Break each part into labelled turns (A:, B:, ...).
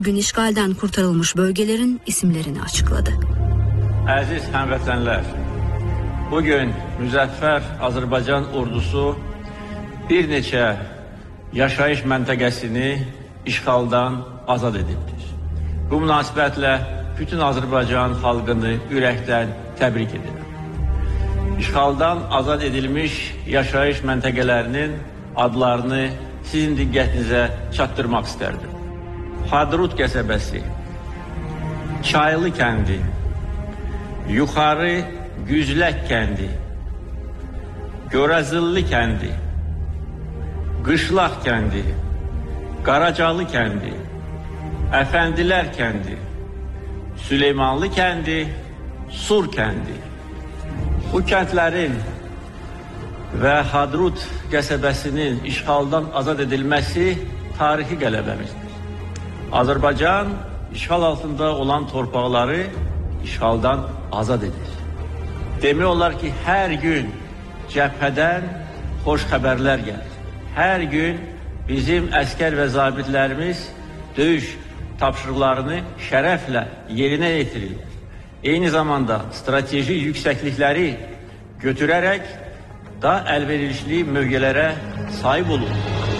A: Bugün işgalden kurtarılmış bölgelerin isimlerini açıkladı.
B: Aziz həmvətənlər, bugün müzəffər Azərbaycan ordusu bir neçə yaşayış məntəqəsini işğaldan azad edildi. Bu münasibətlə bütün Azərbaycan xalqını ürəkdən təbrik edirəm. İşğaldan azad edilmiş yaşayış məntəqələrinin adlarını sizin diqqətinizə çatdırmaq istərdim. Hadrut qəsəbəsi, Çaylı kəndi, Yuxarı Güzlək kəndi, Görəzilli kəndi, Qışlaq kəndi, Qaracalı kəndi, Əfəndilər kəndi, Süleymanlı kəndi, Sur kəndi. Bu kəndlərin və Hadrut qəsəbəsinin işğaldan azad edilməsi tarixi qələbəmizdir. Azərbaycan işğal altında olan torpaqları işğaldan azad edir. Demək olar ki, hər gün cəbhədən xoş xəbərlər gəlir. Hər gün bizim əskər və zabitlərimiz döyüş tapşırıqlarını şərəflə yerinə yetirirlər. Eyni zamanda strateji yüksəklikləri götürərək daha əlverişli mövqelərə sahib olur.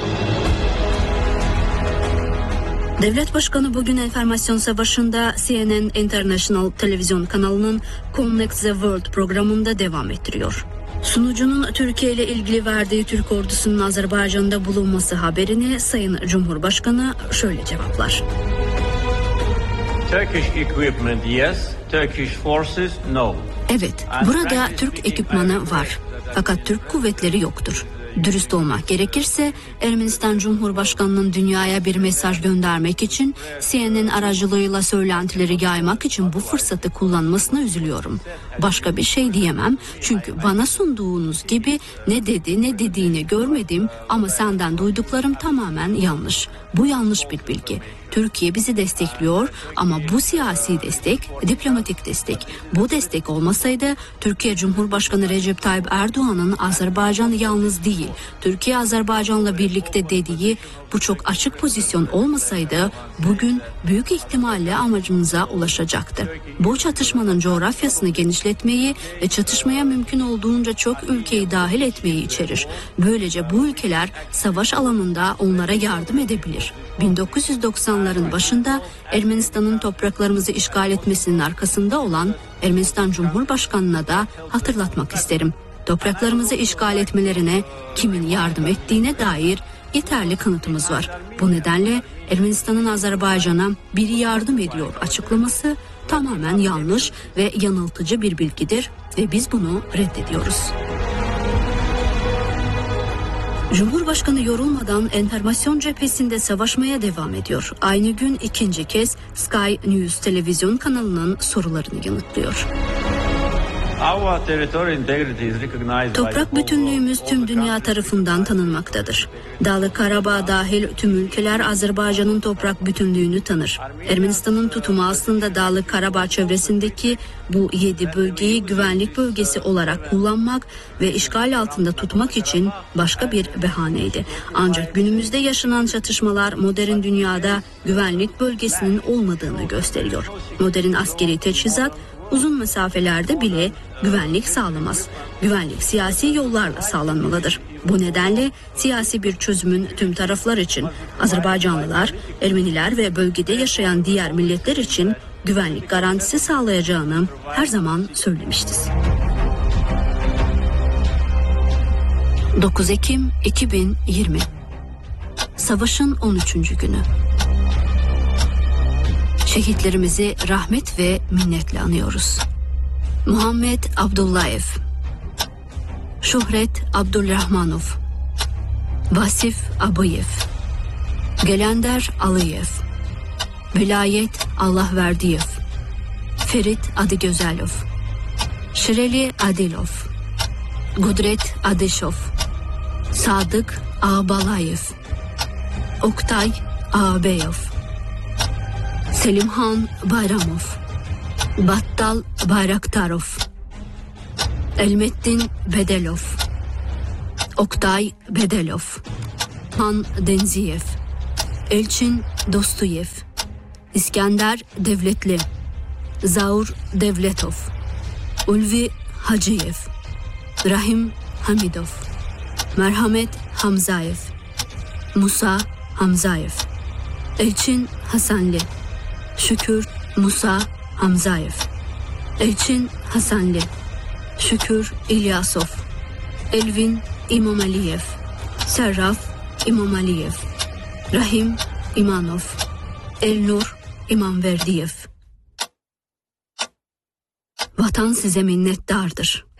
A: Devlet Başkanı bugün enformasyon savaşında CNN International televizyon kanalının Connect the World programında devam ettiriyor. Sunucunun Türkiye ile ilgili verdiği Türk ordusunun Azerbaycan'da bulunması haberini Sayın Cumhurbaşkanı şöyle cevaplar.
B: Turkish equipment yes, Turkish forces no.
A: Evet, burada Türk ekipmanı var. Fakat Türk kuvvetleri yoktur. Dürüst olmak gerekirse Ermenistan Cumhurbaşkanı'nın dünyaya bir mesaj göndermek için CNN aracılığıyla söylentileri yaymak için bu fırsatı kullanmasına üzülüyorum. Başka bir şey diyemem çünkü bana sunduğunuz gibi ne dedi ne dediğini görmedim ama senden duyduklarım tamamen yanlış. Bu yanlış bir bilgi. Türkiye bizi destekliyor ama bu siyasi destek, diplomatik destek. Bu destek olmasaydı Türkiye Cumhurbaşkanı Recep Tayyip Erdoğan'ın Azerbaycan yalnız değil, Türkiye Azerbaycan'la birlikte dediği bu çok açık pozisyon olmasaydı bugün büyük ihtimalle amacımıza ulaşacaktı. Bu çatışmanın coğrafyasını genişletmeyi ve çatışmaya mümkün olduğunca çok ülkeyi dahil etmeyi içerir. Böylece bu ülkeler savaş alanında onlara yardım edebilir. 1990'ların başında Ermenistan'ın topraklarımızı işgal etmesinin arkasında olan Ermenistan Cumhurbaşkanı'na da hatırlatmak isterim. Topraklarımızı işgal etmelerine kimin yardım ettiğine dair yeterli kanıtımız var. Bu nedenle Ermenistan'ın Azerbaycan'a biri yardım ediyor açıklaması tamamen yanlış ve yanıltıcı bir bilgidir ve biz bunu reddediyoruz. Cumhurbaşkanı yorulmadan enformasyon cephesinde savaşmaya devam ediyor. Aynı gün ikinci kez Sky News televizyon kanalının sorularını yanıtlıyor. Toprak bütünlüğümüz tüm dünya tarafından tanınmaktadır. Dağlık Karabağ dahil tüm ülkeler Azerbaycan'ın toprak bütünlüğünü tanır. Ermenistan'ın tutumu aslında Dağlık Karabağ çevresindeki bu 7 bölgeyi güvenlik bölgesi olarak kullanmak ve işgal altında tutmak için başka bir bahaneydi. Ancak günümüzde yaşanan çatışmalar modern dünyada güvenlik bölgesinin olmadığını gösteriyor. Modern askeri teçhizat uzun mesafelerde bile güvenlik sağlamaz. Güvenlik siyasi yollarla sağlanmalıdır. Bu nedenle siyasi bir çözümün tüm taraflar için, Azerbaycanlılar, Ermeniler ve bölgede yaşayan diğer milletler için güvenlik garantisi sağlayacağını her zaman söylemiştiz. 9 Ekim 2020 Savaşın 13. günü. Şehitlerimizi rahmet ve minnetle anıyoruz. Muhammed Abdullayev, Şuhret Abdulrahmanov, Vasif Abuyev, Gelender Aliyev, Vilayet Allahverdiyev, Ferit Adigözelov, Şireli Adilov, Gudret Adişov, Sadık Ağbalayev, Oktay Ağabeyov, Selimhan Bayramov, Battal Bayraktarov, Elmettin Bedelov, Oktay Bedelov, Han Denziyev, Elçin Dostuyev, İskender Devletli, Zaur Devletov, Ulvi Hacıyev, Rahim Hamidov, Merhamet Hamzayev, Musa Hamzayev, Elçin Hasanli, Şükür Musa Hamzayev, Elçin Hasanli, Şükür İlyasov, Elvin İmamaliyev, Serraf İmamaliyev, Rahim İmanov, Elnur İmamverdiyev. Vatan size minnettardır.